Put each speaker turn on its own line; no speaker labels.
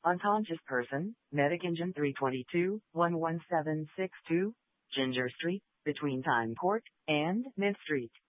Unconscious person, Medic Engine 322, 11762, Ginger Street, between Time Court and Mid Street.